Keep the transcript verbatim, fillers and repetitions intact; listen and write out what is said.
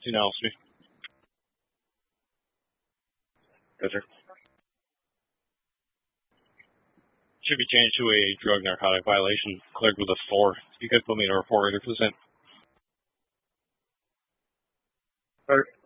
anything else. Yes, sir. Should be changed to a drug narcotic violation cleared with a four. You could put me in a report, eighty percent.